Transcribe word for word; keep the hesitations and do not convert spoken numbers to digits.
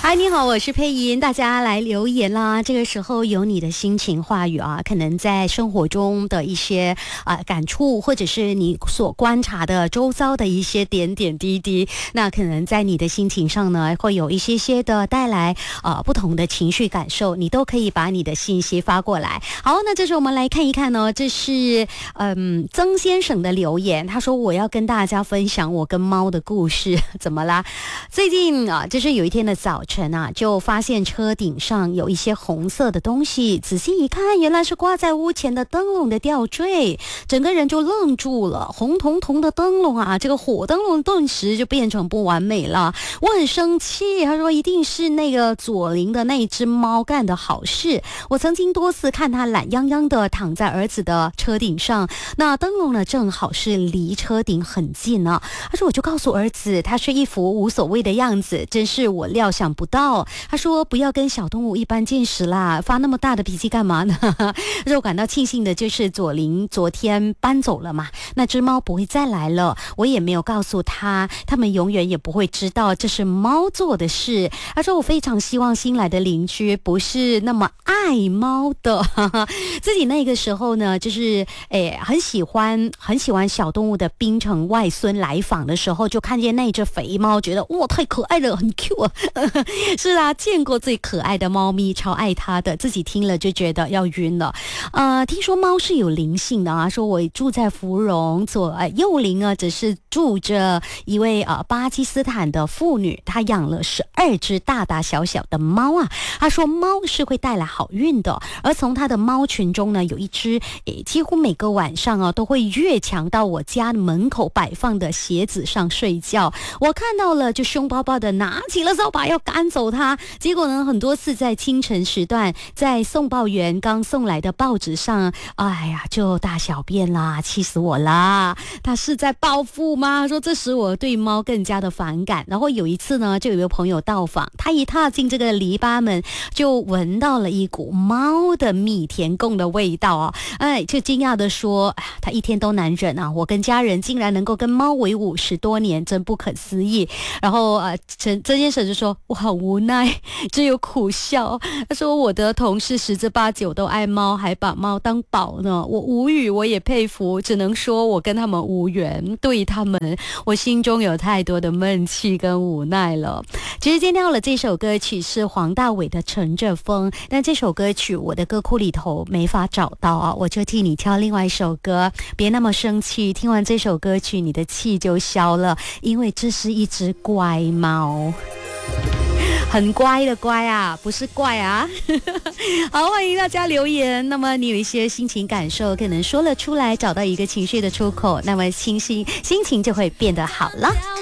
嗨，你好，我是佩莹，大家来留言啦。这个时候有你的心情话语啊，可能在生活中的一些啊、呃、感触，或者是你所观察的周遭的一些点点滴滴，那可能在你的心情上呢，会有一些些的带来呃不同的情绪感受，你都可以把你的信息发过来。好，那这时候我们来看一看呢，这是嗯曾先生的留言，他说我要跟大家分享我跟猫的故事，怎么啦？最近啊，就是有一天的早晨啊，就发现车顶上有一些红色的东西，仔细一看，原来是挂在屋前的灯笼的吊坠，整个人就愣住了。红彤彤的灯笼啊，这个火灯笼顿时就变成不完美了。我很生气，他说一定是那个左邻的那只猫干的好事。我曾经多次看他懒洋洋的躺在儿子的车顶上，那灯笼呢正好是离车顶很近呢、啊。他说我就告诉儿子，他是一副无所谓的样子，真是我料想不到。他说不要跟小动物一般见识啦，发那么大的脾气干嘛呢？他说我感到庆幸的就是左邻昨天搬走了嘛，那只猫不会再来了，我也没有告诉他，他们永远也不会知道这是猫做的事。他说我非常希望新来的邻居不是那么爱猫的，自己那个时候呢，就是诶很喜欢很喜欢小动物的槟城外孙来访的时候，就看见那只肥猫，觉得哇太可爱了，很 Q 啊。是啊，见过最可爱的猫咪，超爱它的，自己听了就觉得要晕了。呃，听说猫是有灵性的啊，说我住在芙蓉，左呃右邻啊，只是住着一位呃巴基斯坦的妇女，她养了十二只大大小小的猫啊。她说猫是会带来好运的，而从她的猫群中呢，有一只诶几乎每个晚上啊都会越墙到我家门口摆放的鞋子上睡觉。我看到了就凶巴巴的拿起了扫把要赶走它，结果呢很多次在清晨时段，在送报员刚送来的报纸上，哎呀就大小便啦，气死我啦！他是在报复吗？说这使我对猫更加的反感。然后有一次呢，就有一个朋友到访，他一踏进这个篱笆门，就闻到了一股猫的蜜甜贡的味道啊！哎，就惊讶的说，哎，他一天都难忍啊！我跟家人竟然能够跟猫为伍十多年，真不可思议。然后呃，曾曾先生就说，我好无奈，只有苦笑。他说我的同事十之八九都爱猫，还把猫当宝呢。我无语，我也佩服，只能说我跟他们无缘，对他们，我心中有太多的闷气跟无奈了。其实今天到了这首歌曲是黄大炜的《乘着风》，但这首歌曲我的歌库里头没法找到啊，我就替你挑另外一首歌。别那么生气，听完这首歌曲你的气就消了，因为这是一只乖猫。很乖的乖啊，不是怪啊。好，欢迎大家留言。那么你有一些心情感受，可能说了出来，找到一个情绪的出口，那么心心心情就会变得好了。